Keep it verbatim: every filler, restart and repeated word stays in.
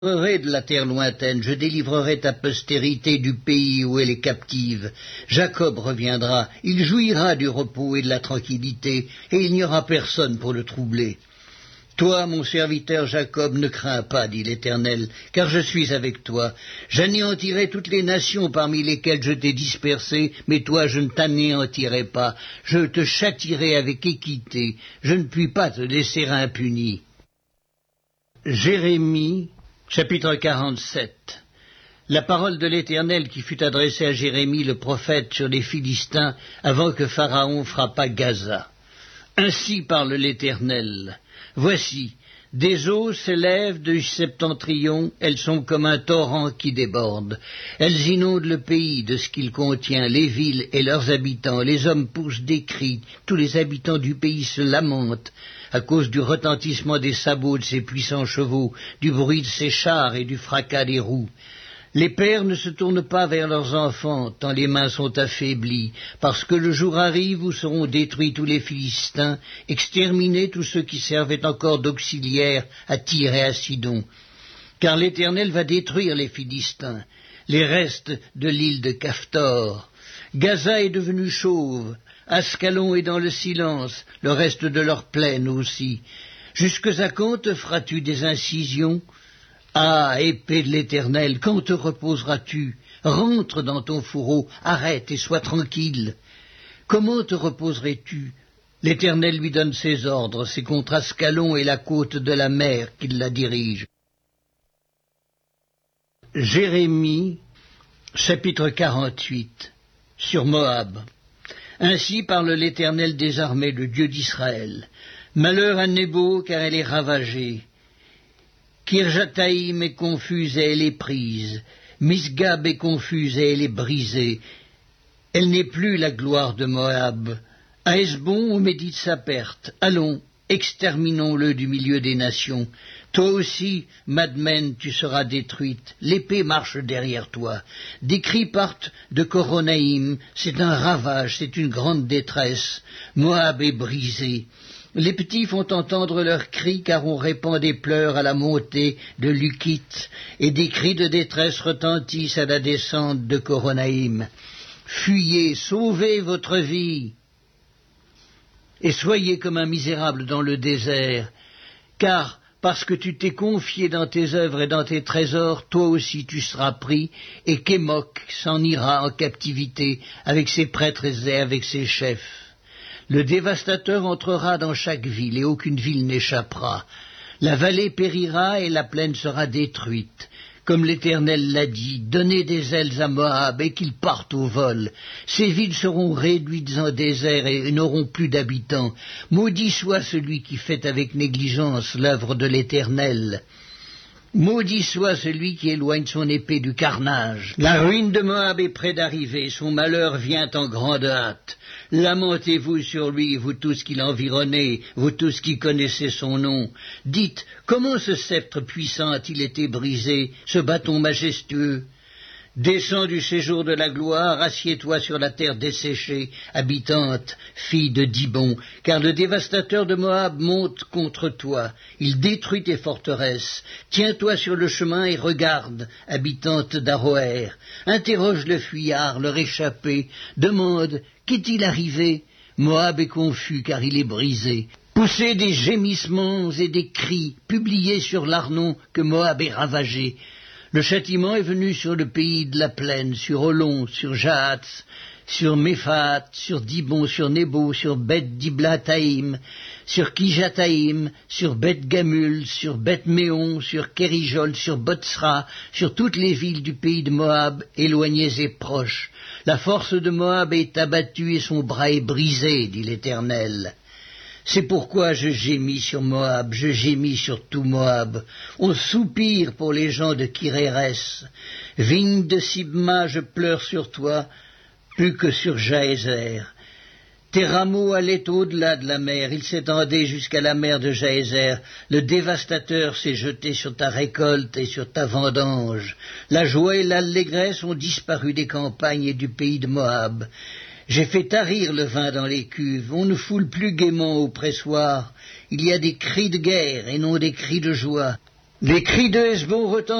délivrerai de la terre lointaine, je délivrerai ta postérité du pays où elle est captive. Jacob reviendra, il jouira du repos et de la tranquillité, et il n'y aura personne pour le troubler. Toi, mon serviteur Jacob, ne crains pas, dit l'Éternel, car je suis avec toi. J'anéantirai toutes les nations parmi lesquelles je t'ai dispersé, mais toi je ne t'anéantirai pas. Je te châtierai avec équité, je ne puis pas te laisser impuni. Jérémie, chapitre quarante-sept. La parole de l'Éternel qui fut adressée à Jérémie le prophète sur les Philistins avant que Pharaon frappât Gaza. Ainsi parle l'Éternel. Voici, des eaux s'élèvent du septentrion, elles sont comme un torrent qui déborde. Elles inondent le pays de ce qu'il contient, les villes et leurs habitants. Les hommes poussent des cris, tous les habitants du pays se lamentent à cause du retentissement des sabots de ses puissants chevaux, du bruit de ses chars et du fracas des roues. Les pères ne se tournent pas vers leurs enfants, tant les mains sont affaiblies, parce que le jour arrive où seront détruits tous les Philistins, exterminés tous ceux qui servaient encore d'auxiliaires à Tyr et à Sidon. Car l'Éternel va détruire les Philistins, les restes de l'île de Caphtor. Gaza est devenu chauve, Ascalon est dans le silence, le reste de leur plaine aussi. Jusque à quand te feras-tu des incisions ? Ah, épée de l'Éternel, quand te reposeras-tu? Rentre dans ton fourreau, arrête et sois tranquille. Comment te reposerais-tu? L'Éternel lui donne ses ordres, c'est contre Ascalon et la côte de la mer qu'il la dirige. Jérémie, chapitre quarante-huit, sur Moab. Ainsi parle l'Éternel des armées, le Dieu d'Israël. Malheur à Nébo, car elle est ravagée. Kirjataïm est confuse et elle est prise. Misgab est confuse et elle est brisée. Elle n'est plus la gloire de Moab. À Hesbon, on médite sa perte. Allons, exterminons-le du milieu des nations. Toi aussi, Madmen, tu seras détruite. L'épée marche derrière toi. Des cris partent de Coronaïm. C'est un ravage, c'est une grande détresse. Moab est brisé. Les petits font entendre leurs cris, car on répand des pleurs à la montée de Lukit, et des cris de détresse retentissent à la descente de Coronaïm. Fuyez, sauvez votre vie, et soyez comme un misérable dans le désert, car parce que tu t'es confié dans tes œuvres et dans tes trésors, toi aussi tu seras pris, et Kémok s'en ira en captivité avec ses prêtres et avec ses chefs. Le dévastateur entrera dans chaque ville, et aucune ville n'échappera. La vallée périra, et la plaine sera détruite. Comme l'Éternel l'a dit, donnez des ailes à Moab, et qu'il parte au vol. Ces villes seront réduites en désert, et n'auront plus d'habitants. Maudit soit celui qui fait avec négligence l'œuvre de l'Éternel. Maudit soit celui qui éloigne son épée du carnage. La ruine de Moab est près d'arriver, son malheur vient en grande hâte. Lamentez-vous sur lui, vous tous qui l'environnez, vous tous qui connaissez son nom. Dites, comment ce sceptre puissant a-t-il été brisé, ce bâton majestueux? Descends du séjour de la gloire, assieds-toi sur la terre desséchée, habitante, fille de Dibon, car le dévastateur de Moab monte contre toi, il détruit tes forteresses. Tiens-toi sur le chemin et regarde, habitante d'Aroër. Interroge le fuyard, le réchappé, demande, qu'est-il arrivé? Moab est confus, car il est brisé. Poussez des gémissements et des cris, publiez sur l'Arnon que Moab est ravagé. Le châtiment est venu sur le pays de la plaine, sur Olon, sur Jahatz, sur Méphat, sur Dibon, sur Nebo, sur Beth Diblataïm, sur Kijataïm, sur Beth Gamul, sur Beth Méon, sur Kérijol, sur Botsra, sur toutes les villes du pays de Moab, éloignées et proches. La force de Moab est abattue et son bras est brisé, dit l'Éternel. C'est pourquoi je gémis sur Moab, je gémis sur tout Moab. On soupire pour les gens de Kirérès. Vigne de Sibma, je pleure sur toi, plus que sur Jaézer. Tes rameaux allaient au-delà de la mer, ils s'étendaient jusqu'à la mer de Jaézer. Le dévastateur s'est jeté sur ta récolte et sur ta vendange. La joie et l'allégresse ont disparu des campagnes et du pays de Moab. J'ai fait tarir le vin dans les cuves, on ne foule plus gaiement au pressoir, il y a des cris de guerre et non des cris de joie. Les cris de Hesbon retentissent.